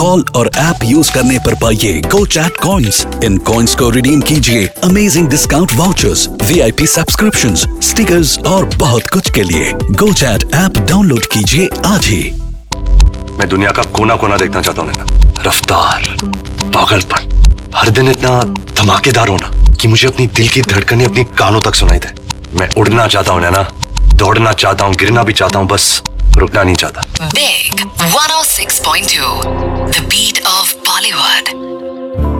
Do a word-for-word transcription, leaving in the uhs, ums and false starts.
Call और app use करने पर पाइए गो चैट कॉइन्स। इन कॉइन्स को रिडीम कीजिए amazing discount vouchers, VIP subscriptions, stickers और बहुत कुछ के लिए। गो चैट ऐप डाउनलोड कीजिए आज ही। मैं दुनिया का कोना कोना देखना चाहता हूँ नैना। रफ्तार, पागलपन, हर दिन इतना धमाकेदार होना कि मुझे अपनी दिल की धड़कनें अपनी कानों तक सुनाई दे। मैं उड़ना चाहता हूँ नैना, दौड़ना चाहता हूँ, गिरना भी चाहता हूँ, बस रुकना नहीं चाहता। Big one oh six point two, the beat of Bollywood.